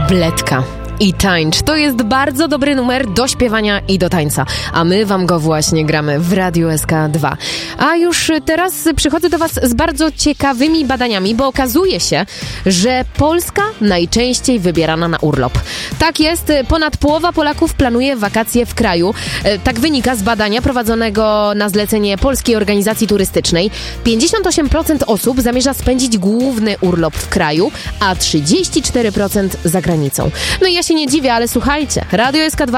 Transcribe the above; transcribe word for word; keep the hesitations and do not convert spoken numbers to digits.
Tabletka i tańcz. To jest bardzo dobry numer do śpiewania i do tańca. A my wam go właśnie gramy w Radiu S K dwa. A już teraz przychodzę do was z bardzo ciekawymi badaniami, bo okazuje się, że Polska najczęściej wybierana na urlop. Tak jest, ponad połowa Polaków planuje wakacje w kraju. Tak wynika z badania prowadzonego na zlecenie Polskiej Organizacji Turystycznej. pięćdziesiąt osiem procent osób zamierza spędzić główny urlop w kraju, a trzydzieści cztery procent za granicą. No i ja się nie dziwię, ale słuchajcie, Radio S K dwa